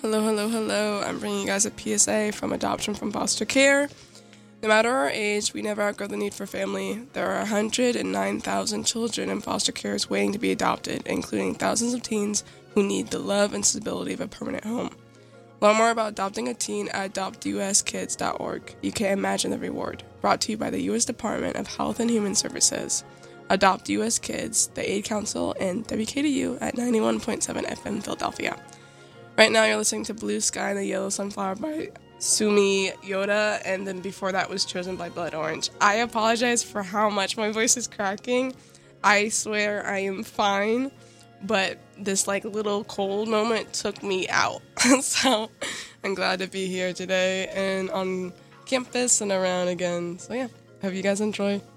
Hello, hello, hello. I'm bringing you guys a PSA from Adoption from Foster Care. No matter our age, we never outgrow the need for family. There are 109,000 children in foster care waiting to be adopted, including thousands of teens who need the love and stability of a permanent home. Learn more about adopting a teen at adoptuskids.org. You can't imagine the reward. Brought to you by the U.S. Department of Health and Human Services. Adopt U.S. Kids, the Aid Council, and WKDU at 91.7 FM Philadelphia. Right now you're listening to Blue Sky and the Yellow Sunflower by Sumi Yoda, and then before that was Chosen by Blood Orange. I apologize for how much my voice is cracking. I swear I am fine, but this little cold moment took me out. So I'm glad to be here today and on campus and around again. So yeah, hope you guys enjoy.